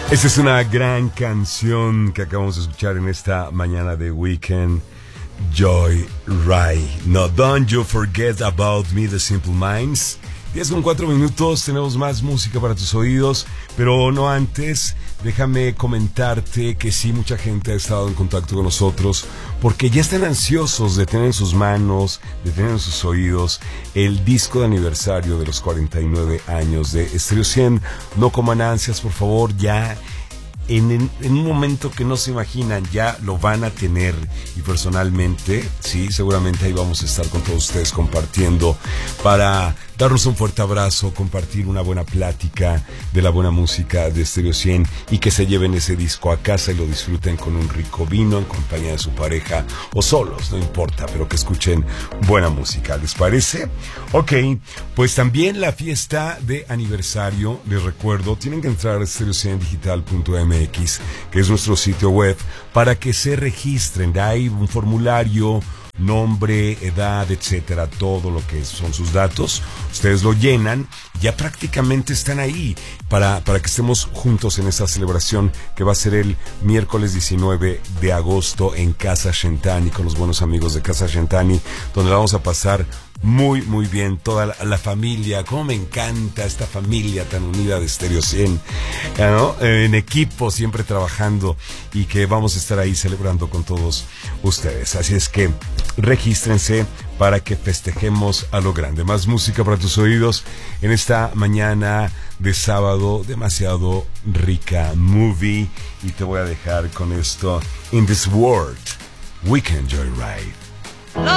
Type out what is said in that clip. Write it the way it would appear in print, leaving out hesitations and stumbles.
Esta es una gran canción que acabamos de escuchar en esta mañana de Weekend. Joy Ride. No, Don't You Forget About Me, The Simple Minds. 10:04, tenemos más música para tus oídos, pero no antes, déjame comentarte que sí, mucha gente ha estado en contacto con nosotros porque ya están ansiosos de tener en sus manos, de tener en sus oídos el disco de aniversario de los 49 años de Stereo 100. No coman ansias, por favor, ya en un momento que no se imaginan, ya lo van a tener. Y personalmente, sí, seguramente ahí vamos a estar con todos ustedes compartiendo para darnos un fuerte abrazo, compartir una buena plática de la buena música de Stereo 100 y que se lleven ese disco a casa y lo disfruten con un rico vino en compañía de su pareja o solos, no importa, pero que escuchen buena música. ¿Les parece? Ok, pues también la fiesta de aniversario, les recuerdo, tienen que entrar a stereo100digital.mx, que es nuestro sitio web, para que se registren. Hay un formulario, nombre, edad, etcétera, todo lo que son sus datos, ustedes lo llenan, ya prácticamente están ahí para que estemos juntos en esta celebración que va a ser el miércoles 19 de agosto en Casa Shentani, con los buenos amigos de Casa Shentani, donde la vamos a pasar muy, muy bien, toda la familia. Cómo me encanta esta familia tan unida de Stereo 100, ¿no? En equipo, siempre trabajando, y que vamos a estar ahí celebrando con todos ustedes. Así es que regístrense para que festejemos a lo grande. Más música para tus oídos en esta mañana de sábado demasiado rica, movie, y te voy a dejar con esto: In This World, Weekend Joyride.